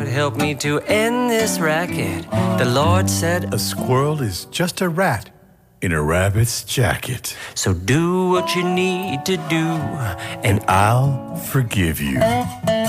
Lord, help me to end this racket. The Lord said, a squirrel is just a rat in a rabbit's jacket. so do what you need to do, and I'll forgive you.